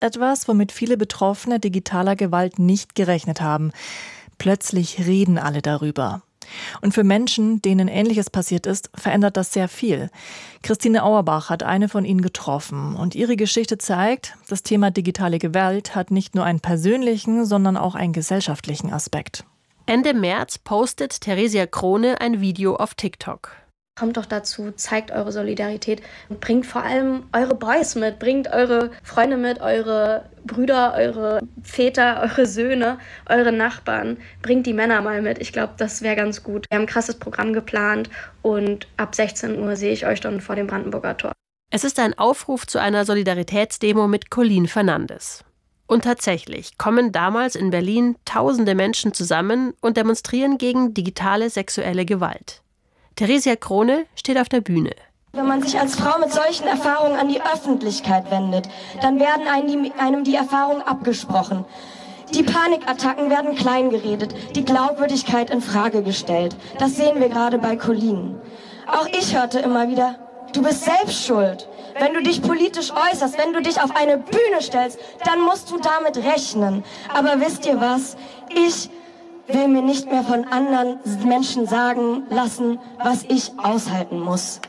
Etwas, womit viele Betroffene digitaler Gewalt nicht gerechnet haben. Plötzlich reden alle darüber. Und für Menschen, denen Ähnliches passiert ist, verändert das sehr viel. Christine Auerbach hat eine von ihnen getroffen. Und ihre Geschichte zeigt, das Thema digitale Gewalt hat nicht nur einen persönlichen, sondern auch einen gesellschaftlichen Aspekt. Ende März postet Theresia Krone ein Video auf TikTok. Kommt doch dazu, zeigt eure Solidarität und bringt vor allem eure Boys mit, bringt eure Freunde mit, eure Brüder, eure Väter, eure Söhne, eure Nachbarn, bringt die Männer mal mit. Ich glaube, das wäre ganz gut. Wir haben ein krasses Programm geplant und ab 16 Uhr sehe ich euch dann vor dem Brandenburger Tor. Es ist ein Aufruf zu einer Solidaritätsdemo mit Colleen Fernandes. Und tatsächlich kommen damals in Berlin tausende Menschen zusammen und demonstrieren gegen digitale sexuelle Gewalt. Theresia Krone steht auf der Bühne. Wenn man sich als Frau mit solchen Erfahrungen an die Öffentlichkeit wendet, dann werden einem die Erfahrungen abgesprochen. Die Panikattacken werden kleingeredet, die Glaubwürdigkeit in Frage gestellt. Das sehen wir gerade bei Colleen. Auch ich hörte immer wieder, du bist selbst schuld. Wenn du dich politisch äußerst, wenn du dich auf eine Bühne stellst, dann musst du damit rechnen. Aber wisst ihr was? Ich will mir nicht mehr von anderen Menschen sagen lassen, was ich aushalten muss.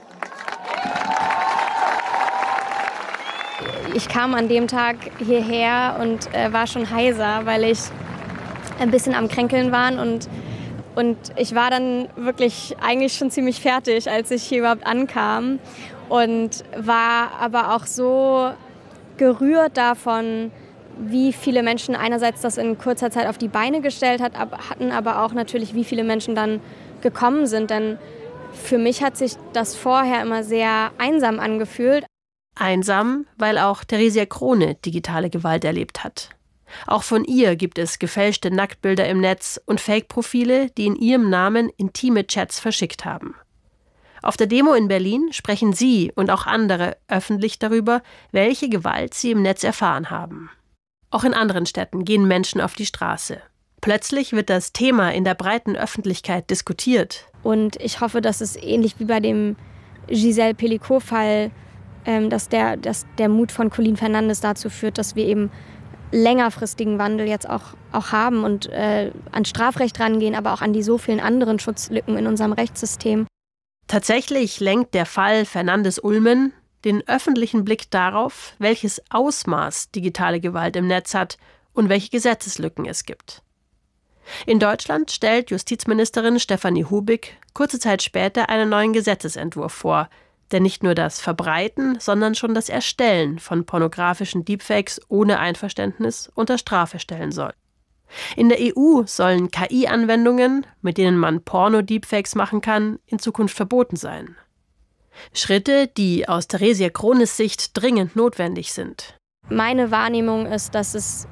Ich kam an dem Tag hierher und war schon heiser, weil ich ein bisschen am Kränkeln war und ich war dann wirklich eigentlich schon ziemlich fertig, als ich hier überhaupt ankam und war aber auch so gerührt davon, wie viele Menschen einerseits das in kurzer Zeit auf die Beine gestellt hatten, aber auch natürlich, wie viele Menschen dann gekommen sind. Denn für mich hat sich das vorher immer sehr einsam angefühlt. Einsam, weil auch Theresia Krone digitale Gewalt erlebt hat. Auch von ihr gibt es gefälschte Nacktbilder im Netz und Fake-Profile, die in ihrem Namen intime Chats verschickt haben. Auf der Demo in Berlin sprechen sie und auch andere öffentlich darüber, welche Gewalt sie im Netz erfahren haben. Auch in anderen Städten gehen Menschen auf die Straße. Plötzlich wird das Thema in der breiten Öffentlichkeit diskutiert. Und ich hoffe, dass es ähnlich wie bei dem Giselle Pelicot-Fall, dass der Mut von Colleen Fernandes dazu führt, dass wir eben längerfristigen Wandel jetzt auch haben und an Strafrecht rangehen, aber auch an die so vielen anderen Schutzlücken in unserem Rechtssystem. Tatsächlich lenkt der Fall Fernandes-Ulmen den öffentlichen Blick darauf, welches Ausmaß digitale Gewalt im Netz hat und welche Gesetzeslücken es gibt. In Deutschland stellt Justizministerin Stefanie Hubig kurze Zeit später einen neuen Gesetzesentwurf vor, der nicht nur das Verbreiten, sondern schon das Erstellen von pornografischen Deepfakes ohne Einverständnis unter Strafe stellen soll. In der EU sollen KI-Anwendungen, mit denen man Porno-Deepfakes machen kann, in Zukunft verboten sein. Schritte, die aus Theresia Krones Sicht dringend notwendig sind. Meine Wahrnehmung ist, dass es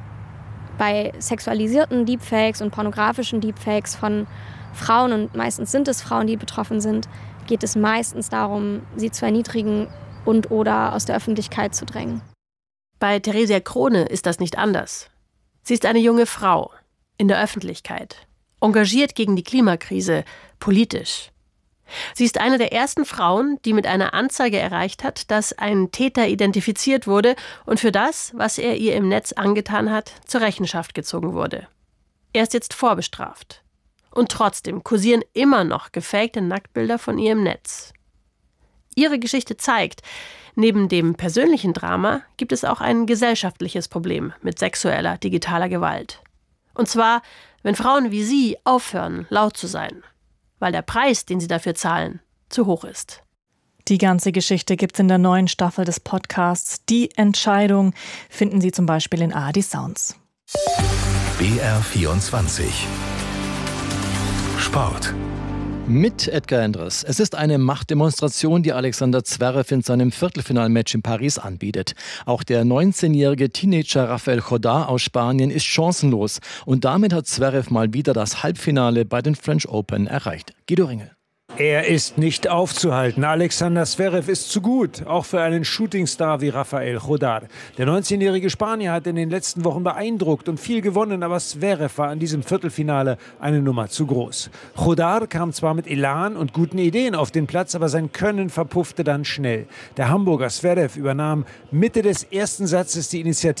bei sexualisierten Deepfakes und pornografischen Deepfakes von Frauen, und meistens sind es Frauen, die betroffen sind, geht es meistens darum, sie zu erniedrigen und oder aus der Öffentlichkeit zu drängen. Bei Theresia Krone ist das nicht anders. Sie ist eine junge Frau, in der Öffentlichkeit, engagiert gegen die Klimakrise, politisch. Sie ist eine der ersten Frauen, die mit einer Anzeige erreicht hat, dass ein Täter identifiziert wurde und für das, was er ihr im Netz angetan hat, zur Rechenschaft gezogen wurde. Er ist jetzt vorbestraft. Und trotzdem kursieren immer noch gefakte Nacktbilder von ihr im Netz. Ihre Geschichte zeigt, neben dem persönlichen Drama gibt es auch ein gesellschaftliches Problem mit sexueller digitaler Gewalt. Und zwar, wenn Frauen wie sie aufhören, laut zu sein. Weil der Preis, den sie dafür zahlen, zu hoch ist. Die ganze Geschichte gibt's in der neuen Staffel des Podcasts Die Entscheidung. Finden Sie zum Beispiel in ARD Sounds. BR24 Sport. Mit Edgar Endres. Es ist eine Machtdemonstration, die Alexander Zverev in seinem Viertelfinalmatch in Paris anbietet. Auch der 19-jährige Teenager Rafael Jodar aus Spanien ist chancenlos. Und damit hat Zverev mal wieder das Halbfinale bei den French Open erreicht. Guido Ringel. Er ist nicht aufzuhalten. Alexander Zverev ist zu gut, auch für einen Shootingstar wie Rafael Jodar. Der 19-jährige Spanier hat in den letzten Wochen beeindruckt und viel gewonnen, aber Zverev war in diesem Viertelfinale eine Nummer zu groß. Jodar kam zwar mit Elan und guten Ideen auf den Platz, aber sein Können verpuffte dann schnell. Der Hamburger Zverev übernahm Mitte des ersten Satzes die Initiative